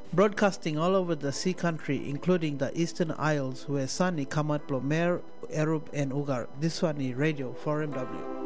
Broadcasting all over the sea country, including the Eastern Isles, where Sani Kamat Plomer, Erub and Ugar. This one is Radio 4MW.